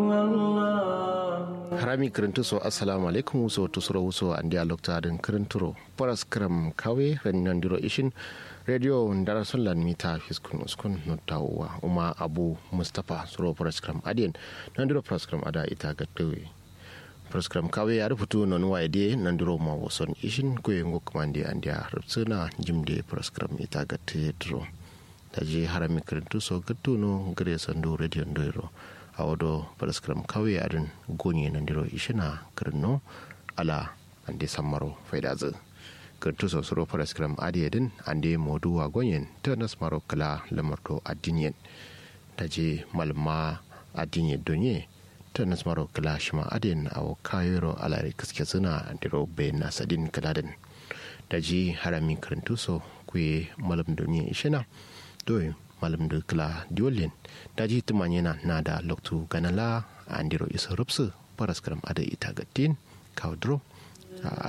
harami kirintu so assalamu alaikum so tusuro wuso andi alokta den kirinturo paras kram kawe renan diro ishin radio ndara sonlan mita fiskun uskun notawa uma abu mustafa suro paras kram adien nandiro paras kram ada ita gatwe paras kram kawe ya rubutu non waide nandiro ma woson ishin ko yengo kamande andi rubsuna jimde paras kram ita gatwe dro taji harami kirintu so gatuno gare sandu radio ndoiro awodo paraskram kawe adun gonye nandiro ishina kirno ala ande sammaro faidazu kirtu sosoro paraskram adiyedin ande moduwa gonyen tanas maro kala lamarto adinyen taje malma adinye donye tanas maro kala shima adin awo kayero ala kiske suna andiro be nasadin kaladin taji harami kirintu so kuye malam donye ishina doy malam da kala diolin daji tumanyena nada loktu ganala andiro isa rupsu paraskram ada ita gatin kaudro